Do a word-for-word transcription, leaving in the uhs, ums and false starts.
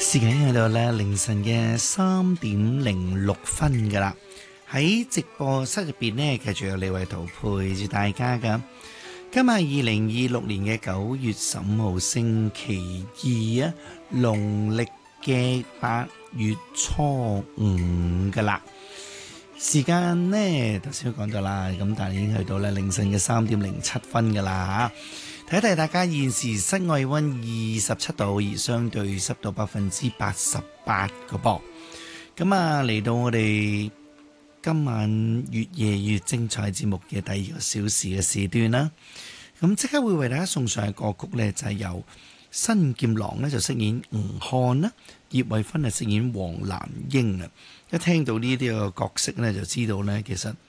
時間喺度咧，凌晨嘅三點零六分噶啦。喺直播室入邊呢，繼續有李慧圖陪住大家噶。今日係二零二六年嘅九月十五號星期二啊，農曆嘅八月初五噶啦。時間呢，頭先都講咗啦，咁但係已經去到咧凌晨嘅三點零七分噶啦吓。睇睇大家現時室外溫二十七度，而相對濕度百分之八十八個噃。咁啊，嚟到我哋今晚越夜越精彩節目嘅第二個小時嘅時段啦。咁即刻會為大家送上嘅歌曲呢，就係由新劍郎呢就飾演吳漢啦，葉慧芬係飾演黃蘭英啊。一聽到呢啲個角色呢，就知道呢，其實